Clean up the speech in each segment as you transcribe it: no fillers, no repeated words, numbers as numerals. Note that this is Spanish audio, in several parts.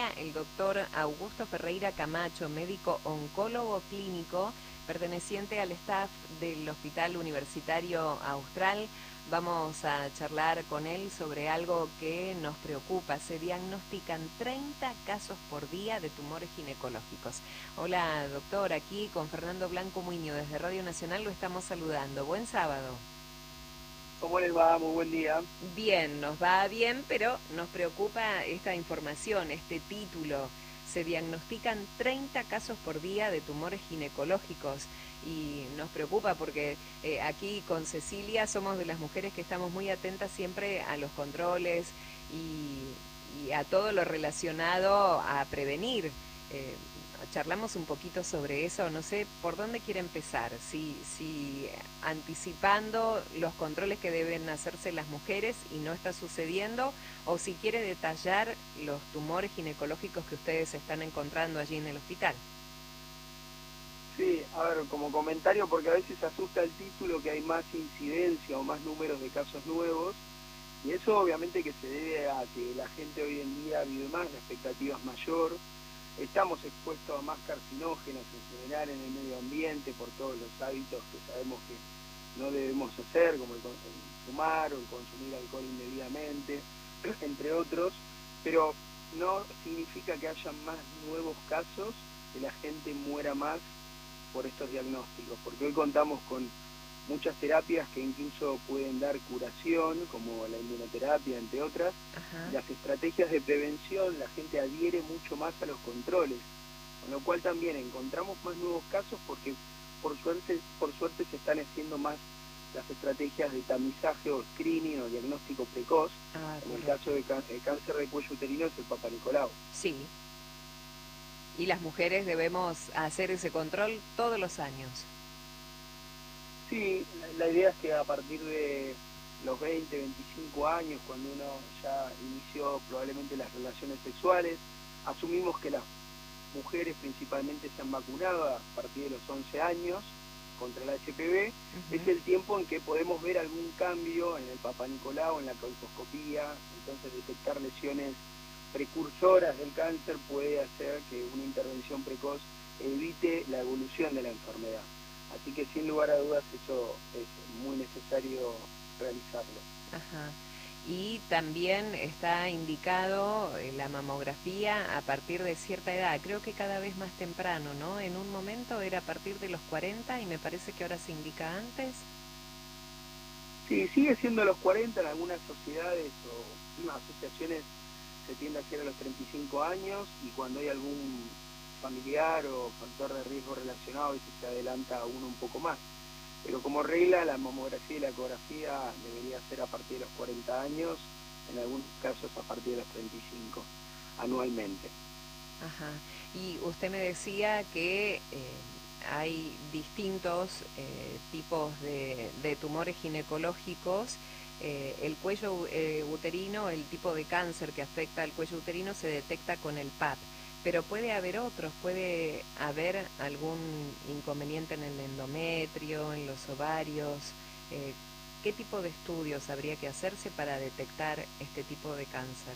habla el doctor Augusto Ferreira Camacho, médico oncólogo clínico, perteneciente al staff del Hospital Universitario Austral. Vamos a charlar con él sobre algo que nos preocupa. Se diagnostican 30 casos por día de tumores ginecológicos. Hola, doctor, aquí con Fernando Blanco Muñoz desde Radio Nacional lo estamos saludando. Buen sábado. ¿Cómo les va? Muy buen día. Bien, nos va bien, pero nos preocupa esta información, este título. Se diagnostican 30 casos por día de tumores ginecológicos y nos preocupa porque aquí con Cecilia somos de las mujeres que estamos muy atentas siempre a los controles y a todo lo relacionado a prevenir. Charlamos un poquito sobre eso, no sé por dónde quiere empezar, si anticipando los controles que deben hacerse las mujeres y no está sucediendo, o si quiere detallar los tumores ginecológicos que ustedes están encontrando allí en el hospital. Sí, a ver, como comentario, porque a veces asusta el título que hay más incidencia o más números de casos nuevos, y eso obviamente que se debe a que la gente hoy en día vive más, la expectativa es mayor, estamos expuestos a más carcinógenos en general en el medio ambiente por todos los hábitos que sabemos que no debemos hacer, como el fumar o el consumir alcohol indebidamente, entre otros, pero no significa que haya más nuevos casos, que la gente muera más por estos diagnósticos, porque hoy contamos con muchas terapias que incluso pueden dar curación, como la inmunoterapia, entre otras. Ajá. Las estrategias de prevención, la gente adhiere mucho más a los controles, con lo cual también encontramos más nuevos casos porque por suerte se están haciendo más las estrategias de tamizaje o screening o diagnóstico precoz. En el caso de cáncer de cuello uterino es el Papa Nicolau. Sí. Y las mujeres debemos hacer ese control todos los años. Sí, la idea es que a partir de los 20, 25 años, cuando uno ya inició probablemente las relaciones sexuales, asumimos que las mujeres principalmente se han vacunado a partir de los 11 años contra el HPV, es el tiempo en que podemos ver algún cambio en el Papa Nicolau, en la colposcopía, entonces detectar lesiones precursoras del cáncer puede hacer que una intervención precoz evite la evolución de la enfermedad. Así que sin lugar a dudas eso es muy necesario realizarlo. Ajá. Y también está indicado la mamografía a partir de cierta edad, creo que cada vez más temprano, ¿no? En un momento era a partir de los 40 y me parece que ahora se indica antes. Sí, sigue siendo a los 40, en algunas sociedades o asociaciones se tiende a hacer a los 35 años y cuando hay algún familiar o factor de riesgo relacionado a veces se adelanta uno un poco más. Pero como regla la mamografía y la ecografía debería ser a partir de los 40 años, en algunos casos a partir de los 35, anualmente. Ajá. Y usted me decía que hay distintos tipos de tumores ginecológicos. El cuello uterino, el tipo de cáncer que afecta al cuello uterino se detecta con el PAP. Pero puede haber otros, puede haber algún inconveniente en el endometrio, en los ovarios. ¿Qué tipo de estudios habría que hacerse para detectar este tipo de cáncer?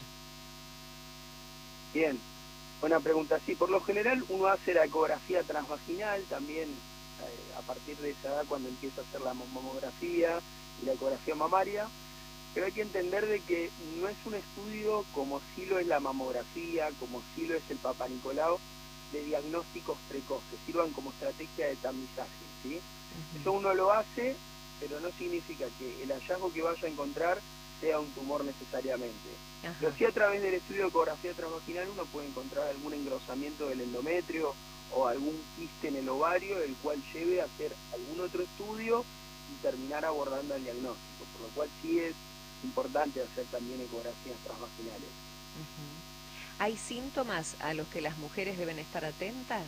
Bien, buena pregunta. Sí, por lo general uno hace la ecografía transvaginal también a partir de esa edad cuando empieza a hacer la mamografía y la ecografía mamaria. Pero hay que entender de que no es un estudio como sí lo es la mamografía, como sí lo es el Papa Nicolau, de diagnósticos precoces, sirvan como estrategia de tamizaje, ¿sí? Eso uno lo hace, pero no significa que el hallazgo que vaya a encontrar sea un tumor necesariamente. Pero sí a través del estudio de ecografía transvaginal uno puede encontrar algún engrosamiento del endometrio o algún quiste en el ovario, el cual lleve a hacer algún otro estudio y terminar abordando el diagnóstico, por lo cual sí es importante hacer también ecografías transvaginales. ¿Hay síntomas a los que las mujeres deben estar atentas?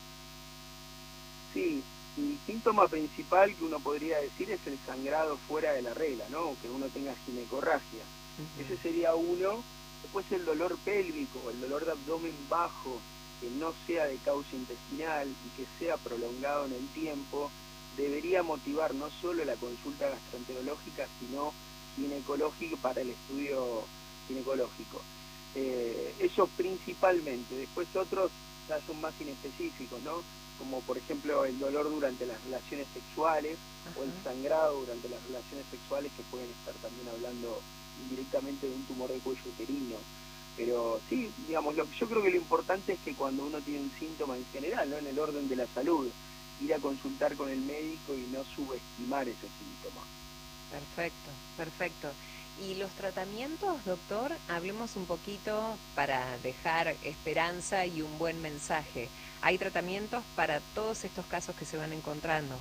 Sí, el síntoma principal que uno podría decir es el sangrado fuera de la regla, ¿no? Que uno tenga ginecorragia. Ese sería uno. Después el dolor pélvico, el dolor de abdomen bajo, que no sea de causa intestinal y que sea prolongado en el tiempo, debería motivar no solo la consulta gastroenterológica, sino ginecológico para el estudio ginecológico. Eso principalmente. Después otros ya son más inespecíficos, ¿no? Como por ejemplo el dolor durante las relaciones sexuales. Ajá. O el sangrado durante las relaciones sexuales, que pueden estar también hablando indirectamente de un tumor de cuello uterino. Pero sí, digamos, yo creo que lo importante es que cuando uno tiene un síntoma en general, ¿no? En el orden de la salud, ir a consultar con el médico y no subestimar esos síntomas. Perfecto, perfecto. ¿Y los tratamientos, doctor? Hablemos un poquito para dejar esperanza y un buen mensaje. ¿Hay tratamientos para todos estos casos que se van encontrando?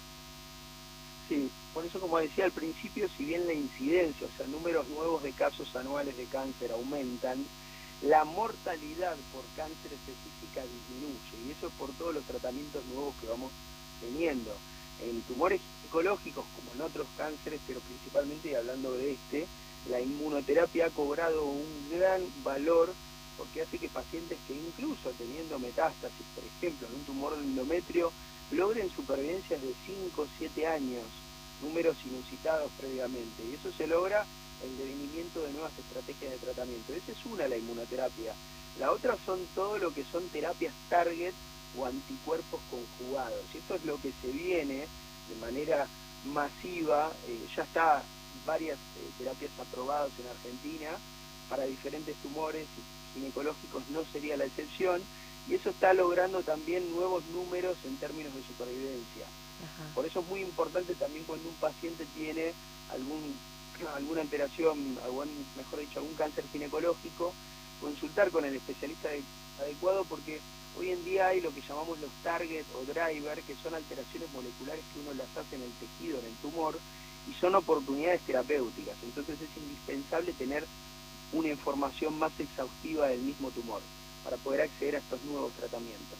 Sí, por eso, como decía al principio, si bien la incidencia, o sea, números nuevos de casos anuales de cáncer aumentan, la mortalidad por cáncer específica disminuye, y eso es por todos los tratamientos nuevos que vamos teniendo. En tumores ginecológicos, como en otros cánceres, pero principalmente hablando de este, la inmunoterapia ha cobrado un gran valor, porque hace que pacientes que incluso teniendo metástasis, por ejemplo, en un tumor de endometrio, logren supervivencias de 5 o 7 años, números inusitados previamente, y eso se logra el devenimiento de nuevas estrategias de tratamiento. Esa es una, la inmunoterapia. La otra son todo lo que son terapias target o anticuerpos conjugados, y esto es lo que se viene de manera masiva. Ya está varias terapias aprobadas en Argentina para diferentes tumores, y ginecológicos no sería la excepción, y eso está logrando también nuevos números en términos de supervivencia. Ajá. Por eso es muy importante también cuando un paciente tiene alguna alteración, mejor dicho, algún cáncer ginecológico, consultar con el especialista adecuado, porque hoy en día hay lo que llamamos los target o driver, que son alteraciones moleculares que uno las hace en el tejido, en el tumor, y son oportunidades terapéuticas. Entonces es indispensable tener una información más exhaustiva del mismo tumor para poder acceder a estos nuevos tratamientos.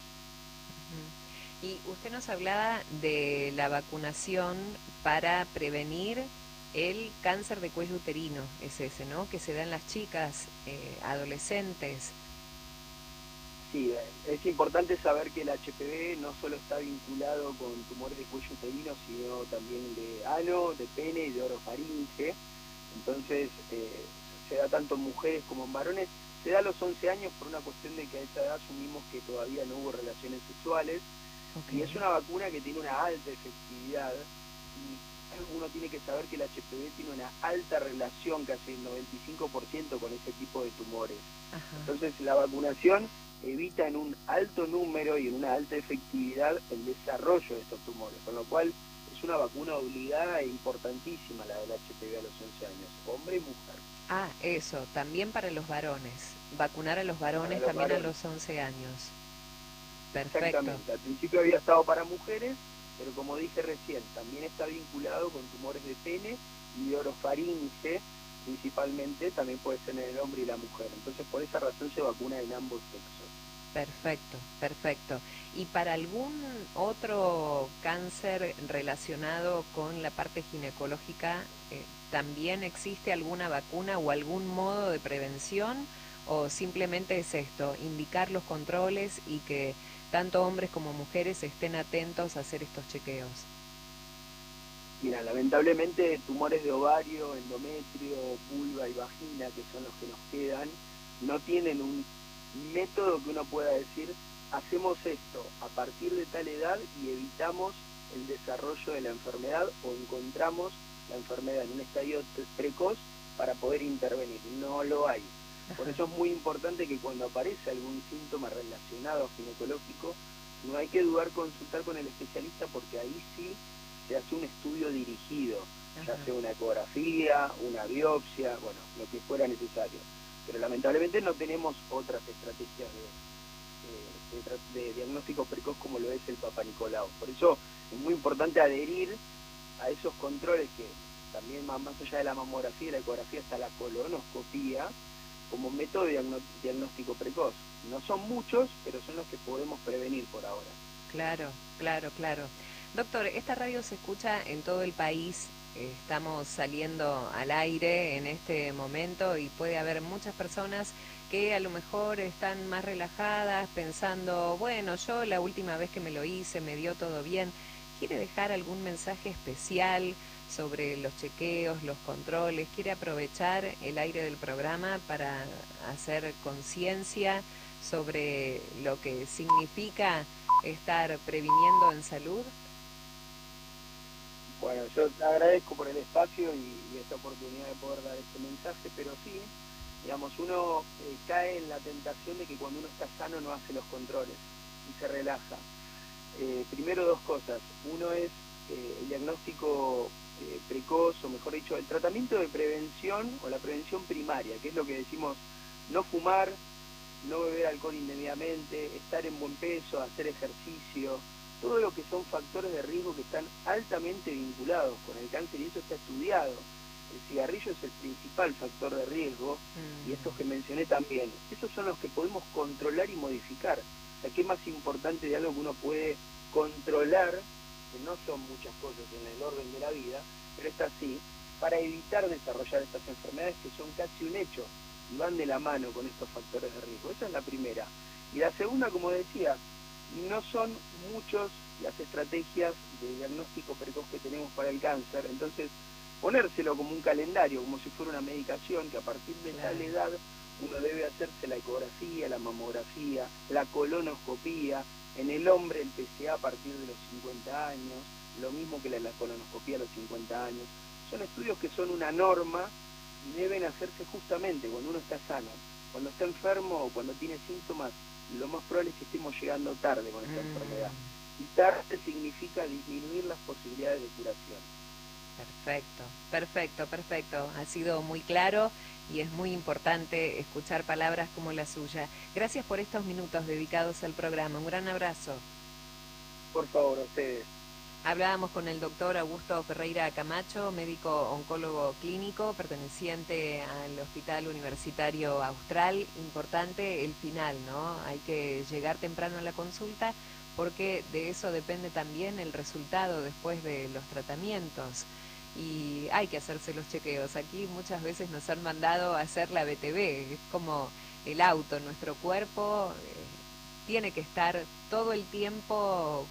Y usted nos hablaba de la vacunación para prevenir el cáncer de cuello uterino, es ese, ¿no? Que se da en las chicas, adolescentes. Sí, es importante saber que el HPV no solo está vinculado con tumores de cuello uterino, sino también de ano, de pene y de orofaringe. Entonces, se da tanto en mujeres como en varones. Se da a los 11 años por una cuestión de que a esa edad asumimos que todavía no hubo relaciones sexuales. Okay. Y es una vacuna que tiene una alta efectividad, y uno tiene que saber que el HPV tiene una alta relación, casi el 95%, con ese tipo de tumores. Ajá. Entonces la vacunación evita en un alto número y en una alta efectividad el desarrollo de estos tumores, con lo cual es una vacuna obligada e importantísima la del HPV a los 11 años, hombre y mujer. Ah, eso, también para los varones, vacunar a los varones también varones. A los 11 años. Perfecto. Exactamente, al principio había estado para mujeres, pero como dije recién, también está vinculado con tumores de pene y de orofaringe, principalmente, también puede ser en el hombre y la mujer. Entonces por esa razón se vacuna en ambos sexos. Perfecto, perfecto. ¿Y para algún otro cáncer relacionado con la parte ginecológica, también existe alguna vacuna o algún modo de prevención? ¿O simplemente es esto, indicar los controles y que tanto hombres como mujeres estén atentos a hacer estos chequeos? Mira, lamentablemente tumores de ovario, endometrio, vulva y vagina, que son los que nos quedan, no tienen un método que uno pueda decir, hacemos esto a partir de tal edad y evitamos el desarrollo de la enfermedad, o encontramos la enfermedad en un estadio precoz para poder intervenir. No lo hay. Por eso es muy importante que cuando aparece algún síntoma relacionado a ginecológico, no hay que dudar consultar con el especialista, porque ahí sí se hace un estudio dirigido, ya sea una ecografía, una biopsia, bueno, lo que fuera necesario. Pero lamentablemente no tenemos otras estrategias de diagnóstico precoz como lo es el Papa Nicolau. Por eso es muy importante adherir a esos controles, que también más allá de la mamografía y la ecografía está la colonoscopía, como método de diagnóstico precoz. No son muchos, pero son los que podemos prevenir por ahora. Claro, claro, claro. Doctor, esta radio se escucha en todo el país. Estamos saliendo al aire en este momento y puede haber muchas personas que a lo mejor están más relajadas pensando, bueno, yo la última vez que me lo hice me dio todo bien. ¿Quiere dejar algún mensaje especial sobre los chequeos, los controles. ¿Quiere aprovechar el aire del programa para hacer conciencia sobre lo que significa estar previniendo en salud? Bueno, yo agradezco por el espacio y esta oportunidad de poder dar este mensaje, pero sí, digamos, uno cae en la tentación de que cuando uno está sano no hace los controles y se relaja. Primero, dos cosas. Uno es el diagnóstico precoz, o mejor dicho, el tratamiento de prevención o la prevención primaria, que es lo que decimos: no fumar, no beber alcohol indebidamente, estar en buen peso, hacer ejercicio, todo lo que son factores de riesgo que están altamente vinculados con el cáncer, y eso está estudiado. El cigarrillo es el principal factor de riesgo, y estos que mencioné también. Esos son los que podemos controlar y modificar. O sea, ¿qué más importante de algo que uno puede controlar, que no son muchas cosas en el orden de la vida, pero está así, para evitar desarrollar estas enfermedades que son casi un hecho y van de la mano con estos factores de riesgo? Esa es la primera. Y la segunda, como decía, no son muchas las estrategias de diagnóstico precoz que tenemos para el cáncer, entonces ponérselo como un calendario, como si fuera una medicación, que a partir de tal edad uno debe hacerse la ecografía, la mamografía, la colonoscopía, en el hombre el PSA a partir de los 50 años, lo mismo que la colonoscopía a los 50 años. Son estudios que son una norma y deben hacerse justamente cuando uno está sano. Cuando está enfermo o cuando tiene síntomas, lo más probable es que estemos llegando tarde con esta enfermedad. Y tarde significa disminuir las posibilidades de curación. Perfecto, perfecto, perfecto. Ha sido muy claro y es muy importante escuchar palabras como la suya. Gracias por estos minutos dedicados al programa. Un gran abrazo. Por favor, a ustedes. Hablábamos con el doctor Augusto Ferreira Camacho, médico oncólogo clínico perteneciente al Hospital Universitario Austral. Importante el final, ¿no? Hay que llegar temprano a la consulta porque de eso depende también el resultado después de los tratamientos. Y hay que hacerse los chequeos. Aquí muchas veces nos han mandado a hacer la BTV, es como el auto, nuestro cuerpo tiene que estar todo el tiempo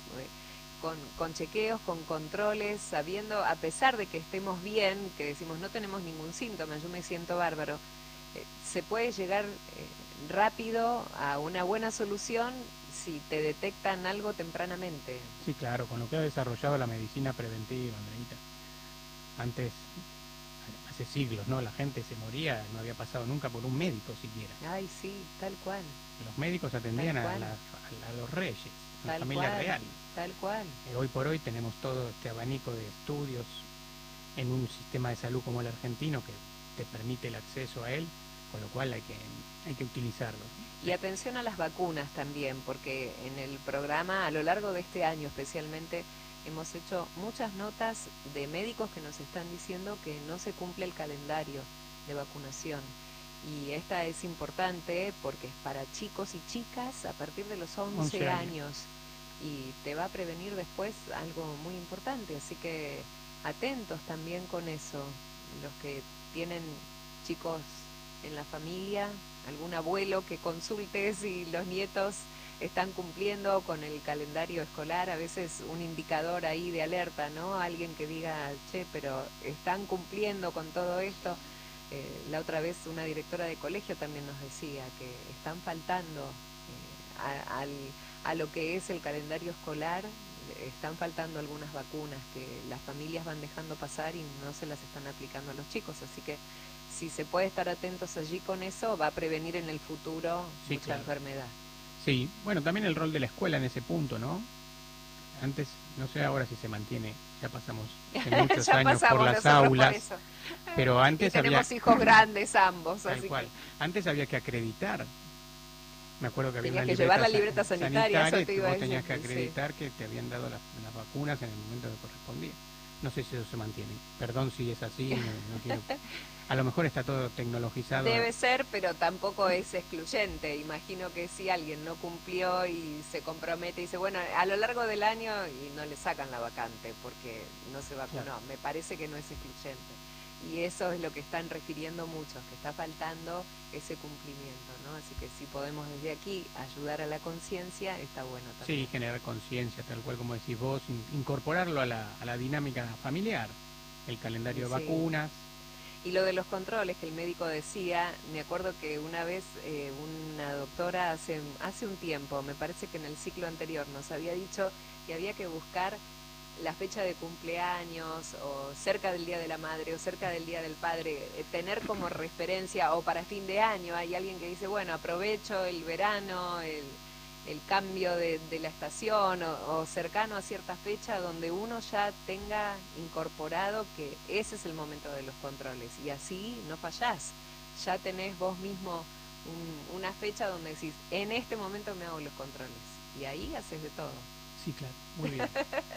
con chequeos, con controles, sabiendo, a pesar de que estemos bien, que decimos no tenemos ningún síntoma, yo me siento bárbaro, se puede llegar rápido a una buena solución si te detectan algo tempranamente. Sí, claro, con lo que ha desarrollado la medicina preventiva, Andreita. Antes, hace siglos, ¿no? La gente se moría, no había pasado nunca por un médico siquiera. Ay, sí, tal cual. Los médicos atendían a los reyes, a la familia real. Tal cual. Hoy por hoy tenemos todo este abanico de estudios en un sistema de salud como el argentino que te permite el acceso a él, con lo cual hay que utilizarlo. Y atención a las vacunas también, porque en el programa, a lo largo de este año especialmente, hemos hecho muchas notas de médicos que nos están diciendo que no se cumple el calendario de vacunación. Y esta es importante porque es para chicos y chicas a partir de los 11 años. Y te va a prevenir después algo muy importante. Así que atentos también con eso. Los que tienen chicos en la familia, algún abuelo que consulte si los nietos están cumpliendo con el calendario escolar, a veces un indicador ahí de alerta, ¿no? Alguien que diga, che, pero están cumpliendo con todo esto. La otra vez una directora de colegio también nos decía que están faltando a lo que es el calendario escolar, están faltando algunas vacunas que las familias van dejando pasar y no se las están aplicando a los chicos, así que si se puede estar atentos allí con eso, va a prevenir en el futuro mucha enfermedad. Sí, bueno, también el rol de la escuela en ese punto, ¿no? Antes, no sé ahora si se mantiene, ya pasamos muchos años por las aulas, pero antes tenemos hijos grandes ambos, tal cual. Antes había que acreditar. Me acuerdo que había tenías una que llevar la libreta sanitaria, eso te iba a vos decir, tenías que acreditar que te habían dado las vacunas en el momento que correspondía. No sé si eso se mantiene. Perdón si es así, no quiero... A lo mejor está todo tecnologizado. Debe ser, pero tampoco es excluyente. Imagino que si alguien no cumplió y se compromete y dice, bueno, a lo largo del año, y no le sacan la vacante porque no se vacunó. Claro. Me parece que no es excluyente. Y eso es lo que están refiriendo muchos, que está faltando ese cumplimiento, ¿no? Así que si podemos desde aquí ayudar a la conciencia, está bueno también. Sí, generar conciencia, tal cual como decís vos, incorporarlo a la dinámica familiar. el calendario de vacunas. Y lo de los controles que el médico decía, me acuerdo que una vez una doctora hace un tiempo, me parece que en el ciclo anterior, nos había dicho que había que buscar la fecha de cumpleaños o cerca del Día de la Madre o cerca del Día del Padre, tener como referencia, o para fin de año hay alguien que dice, bueno, aprovecho el verano, el cambio de la estación o cercano a cierta fecha donde uno ya tenga incorporado que ese es el momento de los controles y así no fallás, ya tenés vos mismo una fecha donde decís, en este momento me hago los controles y ahí haces de todo. Sí, claro, muy bien.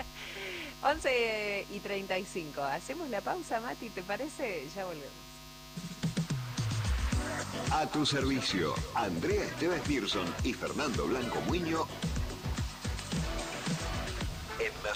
11:35, hacemos la pausa, Mati, ¿te parece? Ya volvemos. A tu servicio, Andrea Esteves Pearson y Fernando Blanco Muño en